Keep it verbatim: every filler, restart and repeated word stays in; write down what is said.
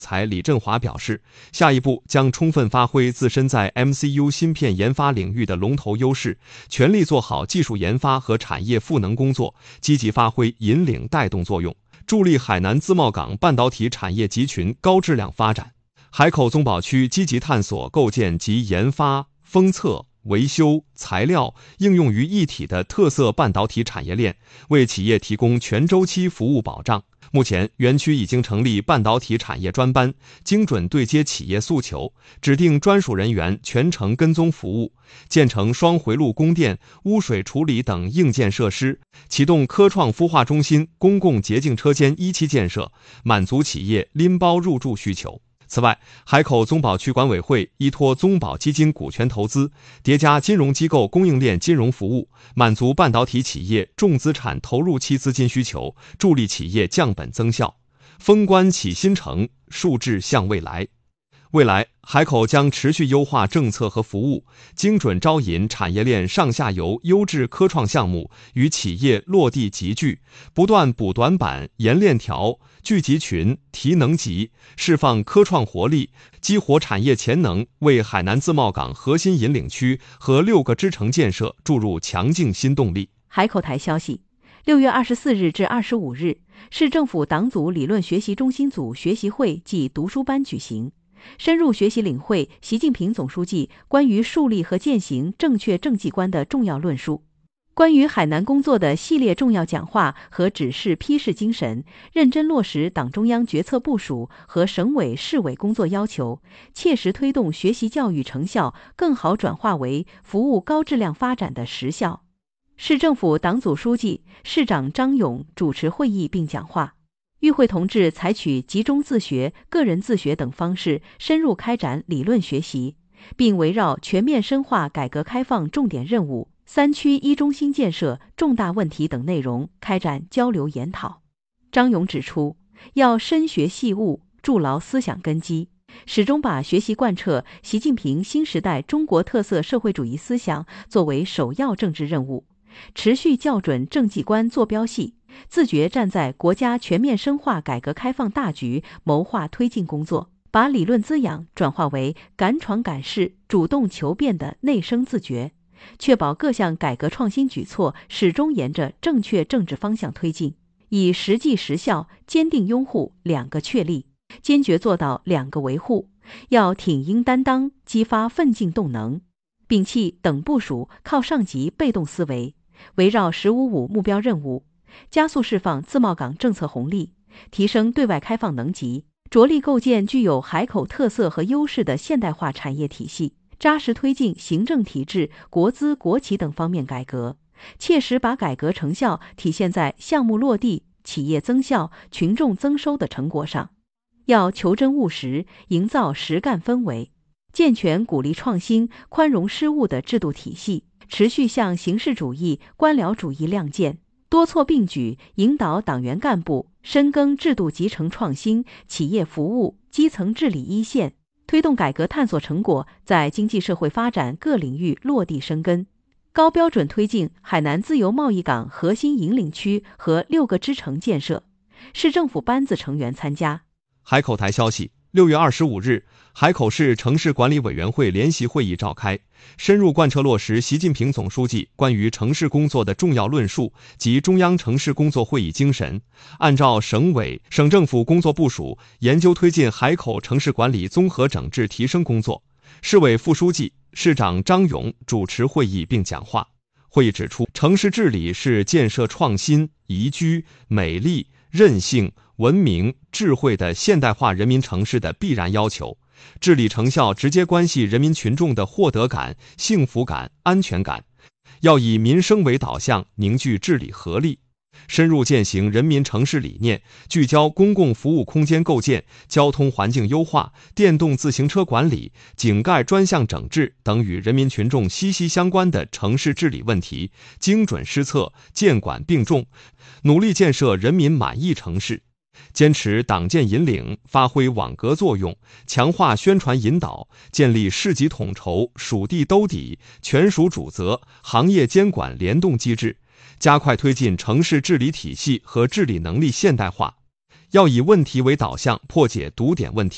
才李振华表示，下一步将充分发挥自身在 M C U 芯片研发领域的龙头优势，全力做好技术研发和产业赋能工作，积极发挥引领带动作用，助力海南自贸港半导体产业集群高质量发展。海口综保区积极探索构建集研发、封测、维修、材料应用于一体的特色半导体产业链，为企业提供全周期服务保障。目前，园区已经成立半导体产业专班，精准对接企业诉求，指定专属人员全程跟踪服务，建成双回路供电、污水处理等硬件设施，启动科创孵化中心公共洁净车间一期建设，满足企业拎包入住需求。此外，海口综保区管委会依托综保基金股权投资，叠加金融机构供应链金融服务，满足半导体企业重资产投入期资金需求，助力企业降本增效。封关启新城，数智向未来。未来，海口将持续优化政策和服务，精准招引产业链上下游优质科创项目与企业落地集聚，不断补短板、延链条、聚集群、提能级，释放科创活力，激活产业潜能，为海南自贸港核心引领区和六个支城建设注入强劲新动力。 海口台消息，六月二十四日至二十五日，市政府党组理论学习中心组学习会暨读书班举行。深入学习领会习近平总书记关于树立和践行正确政绩观的重要论述，关于海南工作的系列重要讲话和指示批示精神，认真落实党中央决策部署和省委市委工作要求，切实推动学习教育成效更好转化为服务高质量发展的实效。市政府党组书记、市长张勇主持会议并讲话。与会同志采取集中自学、个人自学等方式深入开展理论学习，并围绕全面深化改革开放重点任务、三区一中心建设重大问题等内容开展交流研讨。张勇指出，要深学细悟，筑牢思想根基，始终把学习贯彻习近平新时代中国特色社会主义思想作为首要政治任务，持续校准政绩观坐标系，自觉站在国家全面深化改革开放大局谋划推进工作，把理论滋养转化为敢闯敢试、主动求变的内生自觉，确保各项改革创新举措始终沿着正确政治方向推进，以实际实效坚定拥护两个确立，坚决做到两个维护，要挺膺担当，激发奋进动能，摒弃等部署靠上级被动思维，围绕十五五目标任务，加速释放自贸港政策红利，提升对外开放能级，着力构建具有海口特色和优势的现代化产业体系，扎实推进行政体制、国资国企等方面改革，切实把改革成效体现在项目落地、企业增效、群众增收的成果上。要求真务实，营造实干氛围，健全鼓励创新、宽容失误的制度体系，持续向形式主义、官僚主义亮剑，多措并举，引导党员干部深耕制度集成创新、企业服务、基层治理一线，推动改革探索成果在经济社会发展各领域落地生根，高标准推进海南自由贸易港核心引领区和六个支城建设。市政府班子成员参加。 海口台消息，六月二十五日，海口市城市管理委员会联席会议召开，深入贯彻落实习近平总书记关于城市工作的重要论述及中央城市工作会议精神，按照省委、省政府工作部署，研究推进海口城市管理综合整治提升工作。市委副书记、市长张勇主持会议并讲话。会议指出，城市治理是建设创新、宜居、美丽、韧性、文明、智慧的现代化人民城市的必然要求，治理成效直接关系人民群众的获得感、幸福感、安全感，要以民生为导向，凝聚治理合力，深入践行人民城市理念，聚焦公共服务空间构建、交通环境优化、电动自行车管理、井盖专项整治等与人民群众息息相关的城市治理问题，精准施策，监管并重，努力建设人民满意城市。坚持党建引领，发挥网格作用，强化宣传引导，建立市级统筹、属地兜底、全属主责、行业监管联动机制，加快推进城市治理体系和治理能力现代化。要以问题为导向，破解堵点问题。